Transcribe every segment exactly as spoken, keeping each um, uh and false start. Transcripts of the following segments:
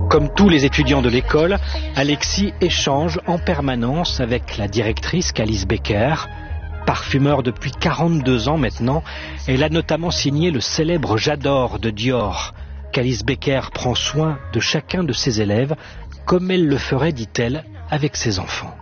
Comme tous les étudiants de l'école, Alexis échange en permanence avec la directrice Calice Becker. Parfumeur depuis quarante-deux ans maintenant, elle a notamment signé le célèbre J'adore de Dior. Calice Becker prend soin de chacun de ses élèves, comme elle le ferait, dit-elle, avec ses enfants.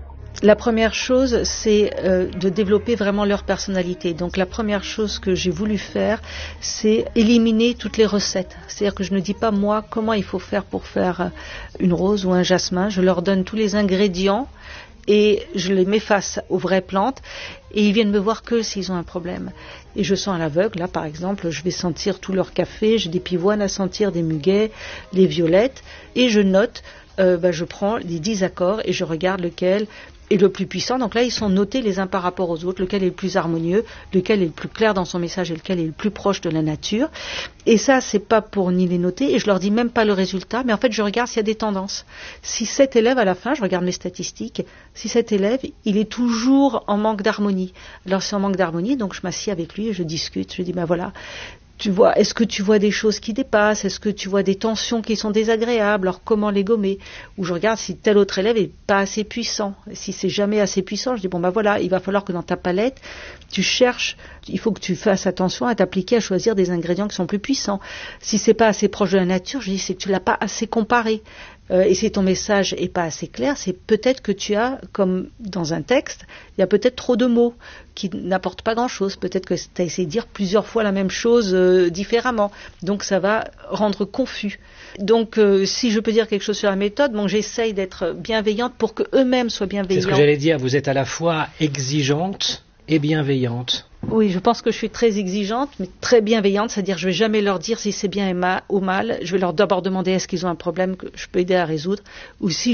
La première chose, c'est euh, de développer vraiment leur personnalité. Donc la première chose que j'ai voulu faire, c'est éliminer toutes les recettes. C'est-à-dire que je ne dis pas moi comment il faut faire pour faire une rose ou un jasmin. Je leur donne tous les ingrédients et je les mets face aux vraies plantes et ils viennent me voir que s'ils ont un problème. Et je sens à l'aveugle, là par exemple, je vais sentir tout leur café, j'ai des pivoines à sentir, des muguets, les violettes, et je note, euh, bah, je prends les dix accords et je regarde lequel est le plus puissant. Donc là, ils sont notés les uns par rapport aux autres, lequel est le plus harmonieux, lequel est le plus clair dans son message et lequel est le plus proche de la nature. Et ça, c'est pas pour ni les noter, et je leur dis même pas le résultat, mais en fait, je regarde s'il y a des tendances. Si cet élève, à la fin, je regarde mes statistiques, si cet élève, il est toujours en manque d'harmonie. Alors, c'est en manque d'harmonie, donc je m'assieds avec lui et je discute. Je dis, ben voilà, tu vois, est-ce que tu vois des choses qui dépassent? Est-ce que tu vois des tensions qui sont désagréables? Alors comment les gommer? Ou je regarde si tel autre élève est pas assez puissant. Et si c'est jamais assez puissant, je dis bon bah voilà, il va falloir que dans ta palette, tu cherches, il faut que tu fasses attention à t'appliquer à choisir des ingrédients qui sont plus puissants. Si c'est pas assez proche de la nature, je dis c'est que tu l'as pas assez comparé. Euh, et si ton message est pas assez clair, c'est peut-être que tu as, comme dans un texte, il y a peut-être trop de mots qui n'apportent pas grand-chose. Peut-être que tu as essayé de dire plusieurs fois la même chose euh, différemment. Donc ça va rendre confus. Donc euh, si je peux dire quelque chose sur la méthode, bon, j'essaye d'être bienveillante pour qu'eux-mêmes soient bienveillants. C'est ce que j'allais dire, vous êtes à la fois exigeante et bienveillante. Oui, je pense que je suis très exigeante, mais très bienveillante, c'est-à-dire je ne vais jamais leur dire si c'est bien ou mal, je vais leur d'abord demander est-ce qu'ils ont un problème que je peux aider à résoudre, ou si